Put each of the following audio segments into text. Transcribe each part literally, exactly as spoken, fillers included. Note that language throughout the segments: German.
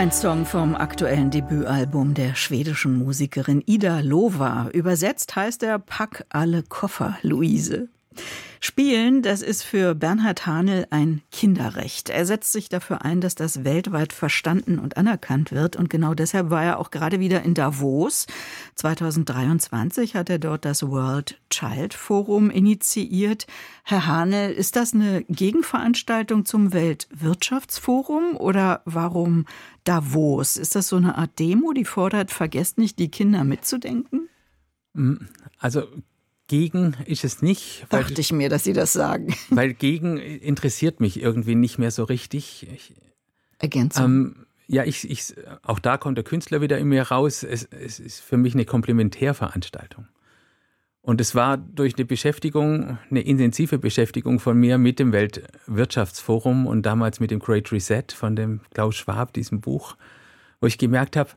Ein Song vom aktuellen Debütalbum der schwedischen Musikerin Ida Lova. Übersetzt heißt er »Pack alle Koffer, Luise«. Spielen, das ist für Bernhard Hanel ein Kinderrecht. Er setzt sich dafür ein, dass das weltweit verstanden und anerkannt wird. Und genau deshalb war er auch gerade wieder in Davos. zweitausenddreiundzwanzig hat er dort das World Child Forum initiiert. Herr Hanel, ist das eine Gegenveranstaltung zum Weltwirtschaftsforum oder warum Davos? Ist das so eine Art Demo, die fordert, vergesst nicht, die Kinder mitzudenken? Also gegen ist es nicht. Weil, Dachte ich mir, dass Sie das sagen. Weil gegen interessiert mich irgendwie nicht mehr so richtig. Ich, Ergänzung. Ähm, ja, ich, ich, auch da kommt der Künstler wieder in mir raus. Es, es ist für mich eine Komplementärveranstaltung. Und es war durch eine Beschäftigung, eine intensive Beschäftigung von mir mit dem Weltwirtschaftsforum und damals mit dem Great Reset von dem Klaus Schwab, diesem Buch, wo ich gemerkt habe,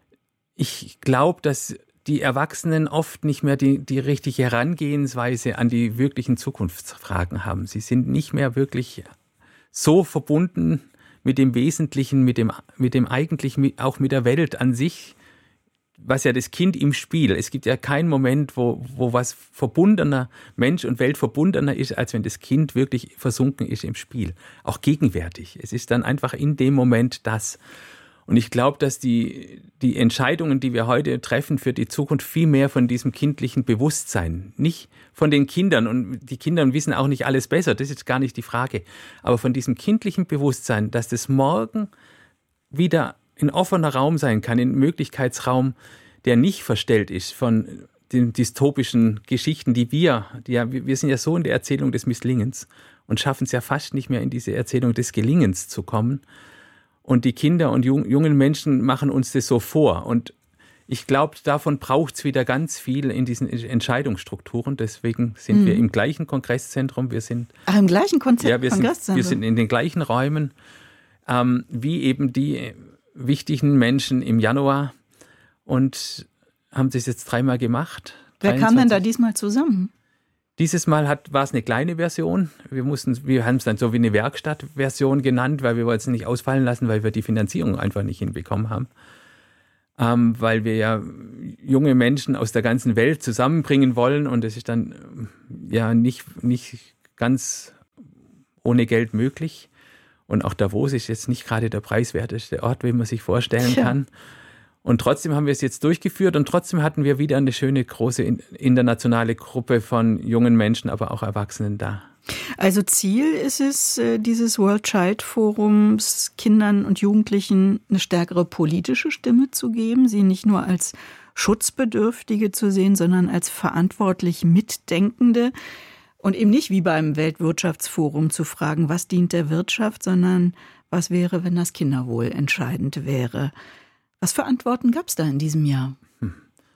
ich glaube, dass die Erwachsenen oft nicht mehr die, die richtige Herangehensweise an die wirklichen Zukunftsfragen haben. Sie sind nicht mehr wirklich so verbunden mit dem Wesentlichen, mit dem, mit dem Eigentlichen, auch mit der Welt an sich, was ja das Kind im Spiel. Es gibt ja keinen Moment, wo, wo was verbundener, Mensch und Welt verbundener ist, als wenn das Kind wirklich versunken ist im Spiel. Auch gegenwärtig. Es ist dann einfach in dem Moment das. Und ich glaube, dass die, die Entscheidungen, die wir heute treffen für die Zukunft, viel mehr von diesem kindlichen Bewusstsein, nicht von den Kindern. Und die Kinder wissen auch nicht alles besser, das ist gar nicht die Frage. Aber von diesem kindlichen Bewusstsein, dass das morgen wieder ein offener Raum sein kann, ein Möglichkeitsraum, der nicht verstellt ist von den dystopischen Geschichten, die wir, die ja, wir sind ja so in der Erzählung des Misslingens und schaffen es ja fast nicht mehr in diese Erzählung des Gelingens zu kommen. Und die Kinder und jungen Menschen machen uns das so vor. Und ich glaube, davon braucht es wieder ganz viel in diesen Entscheidungsstrukturen. Deswegen sind mhm. wir im gleichen Kongresszentrum. Wir sind, Ach, im gleichen Konzept, ja, wir sind, wir sind in den gleichen Räumen, ähm, wie eben die wichtigen Menschen im Januar. Und haben das jetzt dreimal gemacht. Wer kam denn da diesmal zusammen? Dieses Mal hat, war es eine kleine Version. Wir mussten, wir haben es dann so wie eine Werkstattversion genannt, weil wir wollten es nicht ausfallen lassen, weil wir die Finanzierung einfach nicht hinbekommen haben. Ähm, weil wir ja junge Menschen aus der ganzen Welt zusammenbringen wollen und es ist dann ja nicht, nicht ganz ohne Geld möglich. Und auch Davos ist jetzt nicht gerade der preiswerteste Ort, wie man sich vorstellen ja. kann. Und trotzdem haben wir es jetzt durchgeführt und trotzdem hatten wir wieder eine schöne, große internationale Gruppe von jungen Menschen, aber auch Erwachsenen da. Also Ziel ist es, dieses World Child Forums Kindern und Jugendlichen eine stärkere politische Stimme zu geben, sie nicht nur als Schutzbedürftige zu sehen, sondern als verantwortlich Mitdenkende und eben nicht wie beim Weltwirtschaftsforum zu fragen, was dient der Wirtschaft, sondern was wäre, wenn das Kinderwohl entscheidend wäre. Was für Antworten gab es da in diesem Jahr? Hm.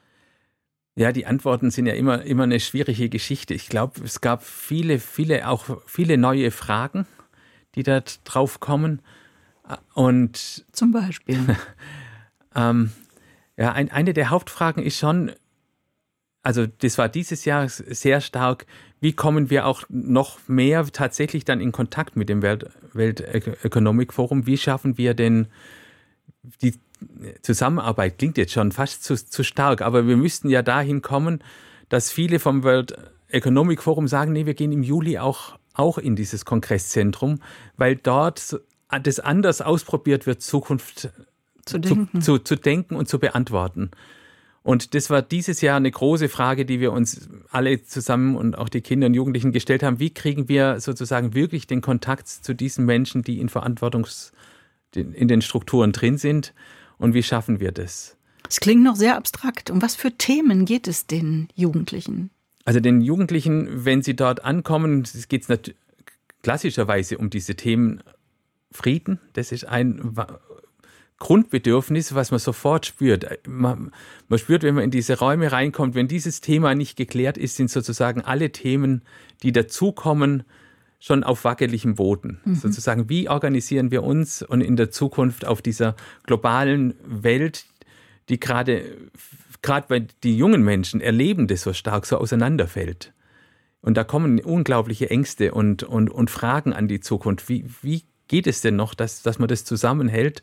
Ja, die Antworten sind ja immer, immer eine schwierige Geschichte. Ich glaube, es gab viele, viele, auch viele neue Fragen, die da drauf kommen. Und zum Beispiel? ähm, ja, ein, eine der Hauptfragen ist schon, also das war dieses Jahr sehr stark, wie kommen wir auch noch mehr tatsächlich dann in Kontakt mit dem Welt, Welt Economic Forum? Wie schaffen wir denn die Zusammenarbeit, klingt jetzt schon fast zu, zu stark, aber wir müssten ja dahin kommen, dass viele vom World Economic Forum sagen, nee, wir gehen im Juli auch, auch in dieses Kongresszentrum, weil dort das anders ausprobiert wird, Zukunft zu denken. Zu, zu, zu denken und zu beantworten. Und das war dieses Jahr eine große Frage, die wir uns alle zusammen und auch die Kinder und Jugendlichen gestellt haben. Wie kriegen wir sozusagen wirklich den Kontakt zu diesen Menschen, die in Verantwortungs in den Strukturen drin sind? Und wie schaffen wir das? Es klingt noch sehr abstrakt. Um was für Themen geht es den Jugendlichen? Also den Jugendlichen, wenn sie dort ankommen, geht es klassischerweise um diese Themen Frieden. Das ist ein Grundbedürfnis, was man sofort spürt. Man, man spürt, wenn man in diese Räume reinkommt, wenn dieses Thema nicht geklärt ist, sind sozusagen alle Themen, die dazukommen, schon auf wackeligem Boden. Mhm. Sozusagen, wie organisieren wir uns und in der Zukunft auf dieser globalen Welt, die gerade, gerade bei die jungen Menschen erleben das so stark, so auseinanderfällt. Und da kommen unglaubliche Ängste und, und, und Fragen an die Zukunft. Wie, wie geht es denn noch, dass, dass man das zusammenhält?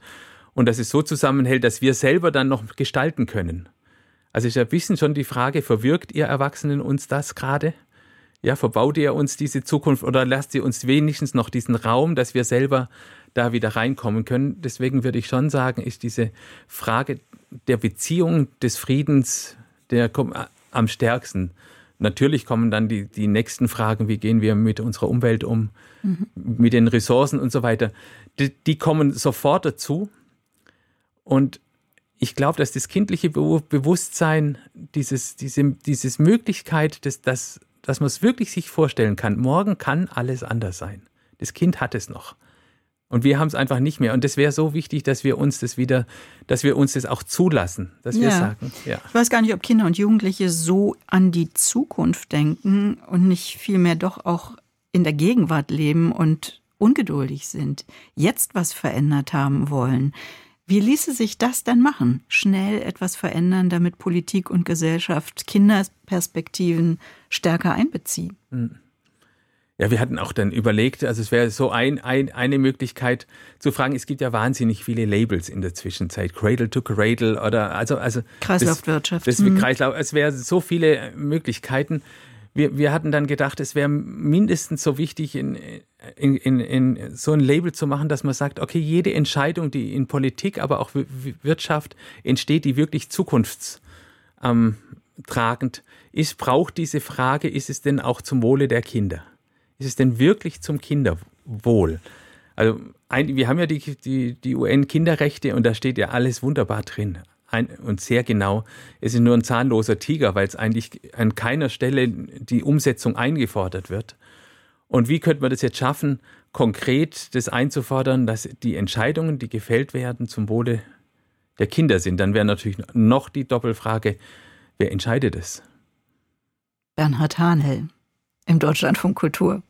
und dass es so zusammenhält, dass wir selber dann noch gestalten können. Also ist ja ein bisschen schon die Frage, verwirkt ihr Erwachsenen uns das gerade? Ja, verbaut ihr uns diese Zukunft oder lasst ihr uns wenigstens noch diesen Raum, dass wir selber da wieder reinkommen können? Deswegen würde ich schon sagen, ist diese Frage der Beziehung, des Friedens, der kommt am stärksten. Natürlich kommen dann die, die nächsten Fragen, wie gehen wir mit unserer Umwelt um, mhm. mit den Ressourcen und so weiter. Die, die kommen sofort dazu. Und ich glaube, dass das kindliche Bewusstsein, dieses, diese, dieses Möglichkeit, dass, dass, dass man es wirklich sich vorstellen kann, morgen kann alles anders sein. Das Kind hat es noch. Und wir haben es einfach nicht mehr. Und das wäre so wichtig, dass wir uns das wieder, dass wir uns das auch zulassen, dass ja. wir sagen. Ja. Ich weiß gar nicht, ob Kinder und Jugendliche so an die Zukunft denken und nicht vielmehr doch auch in der Gegenwart leben und ungeduldig sind, jetzt was verändert haben wollen. Wie ließe sich das denn machen? Schnell etwas verändern, damit Politik und Gesellschaft Kinderperspektiven stärker einbeziehen? Hm. Ja, wir hatten auch dann überlegt, also es wäre so ein, ein, eine Möglichkeit zu fragen, es gibt ja wahnsinnig viele Labels in der Zwischenzeit, Cradle to Cradle oder also, also Kreislaufwirtschaft. Das, das mhm. Kreislauf, es wären so viele Möglichkeiten. Wir, wir hatten dann gedacht, es wäre mindestens so wichtig, in, in, in, in so ein Label zu machen, dass man sagt, okay, jede Entscheidung, die in Politik, aber auch Wirtschaft entsteht, die wirklich zukunftstragend ist, braucht diese Frage, ist es denn auch zum Wohle der Kinder? Ist es denn wirklich zum Kinderwohl? Also ein, wir haben ja die, die, die U N-Kinderrechte und da steht ja alles wunderbar drin ein, und sehr genau. Es ist nur ein zahnloser Tiger, weil es eigentlich an keiner Stelle die Umsetzung eingefordert wird. Und wie könnte man das jetzt schaffen, konkret das einzufordern, dass die Entscheidungen, die gefällt werden, zum Wohle der Kinder sind? Dann wäre natürlich noch die Doppelfrage, wer entscheidet es? Bernhard Hahnel im Deutschlandfunk Kultur.